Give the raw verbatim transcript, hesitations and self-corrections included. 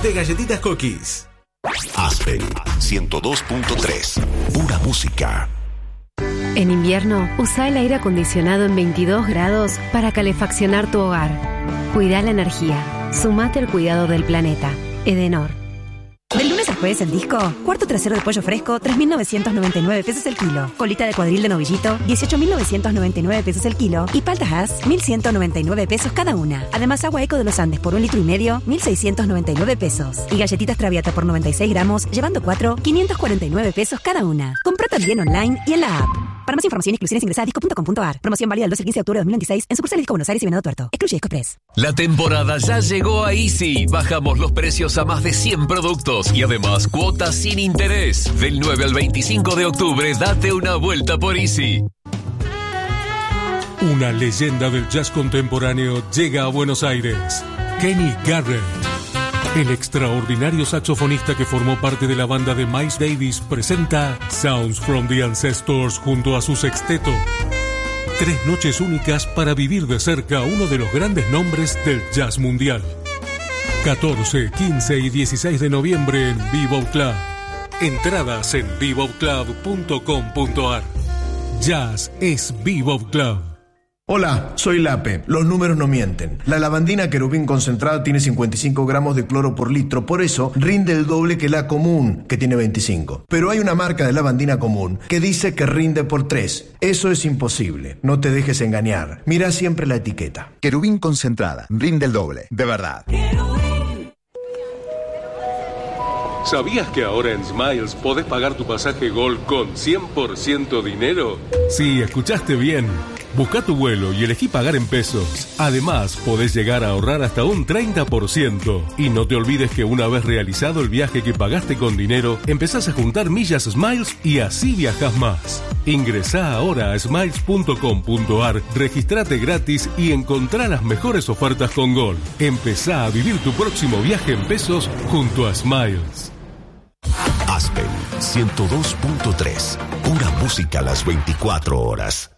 de galletitas Cookies. Aspen ciento dos punto tres. Pura música. En invierno, usa el aire acondicionado en veintidós grados para calefaccionar tu hogar. Cuida la energía. Sumate al cuidado del planeta. Edenor. Del lunes al jueves en Disco, cuarto trasero de pollo fresco, tres mil novecientos noventa y nueve pesos el kilo. Colita de cuadril de novillito, dieciocho mil novecientos noventa y nueve pesos el kilo. Y paltas Hass, mil ciento noventa y nueve pesos cada una. Además, agua Eco de los Andes por un litro y medio, mil seiscientos noventa y nueve pesos. Y galletitas Traviata por noventa y seis gramos, llevando cuatro, quinientos cuarenta y nueve pesos cada una. Compra también online y en la app. Para más información y exclusiones ingresa a disco punto com punto a r. Promoción válida del doce al quince de octubre de dos mil veintiséis en sucursales Disco Buenos Aires y Venado Tuerto. Excluye Disco Express. La temporada ya llegó a Easy. Bajamos los precios a más de cien productos y además cuotas sin interés. Del nueve al veinticinco de octubre, date una vuelta por Easy. Una leyenda del jazz contemporáneo llega a Buenos Aires. Kenny Garrett. El extraordinario saxofonista que formó parte de la banda de Miles Davis presenta Sounds from the Ancestors junto a su sexteto. Tres noches únicas para vivir de cerca a uno de los grandes nombres del jazz mundial. catorce, quince y dieciséis de noviembre en Bebop Club. Entradas en bebop club punto com punto a r. Jazz es Bebop Club. Hola, soy Lape. Los números no mienten. La lavandina querubín concentrada tiene cincuenta y cinco gramos de cloro por litro, por eso rinde el doble que la común, que tiene veinticinco. Pero hay una marca de lavandina común que dice que rinde por tres. Eso es imposible. No te dejes engañar. Mira siempre la etiqueta. Querubín concentrada. Rinde el doble. De verdad. ¿Sabías que ahora en Smiles podés pagar tu pasaje Gol con cien por ciento dinero? Sí, escuchaste bien. Busca tu vuelo y elegí pagar en pesos. Además, podés llegar a ahorrar hasta un treinta por ciento. Y no te olvides que una vez realizado el viaje que pagaste con dinero, empezás a juntar millas Smiles y así viajás más. Ingresá ahora a smiles punto com punto a r, registrate gratis y encontrá las mejores ofertas con Gol. Empezá a vivir tu próximo viaje en pesos junto a Smiles. Aspen ciento dos punto tres. Pura música a las veinticuatro horas.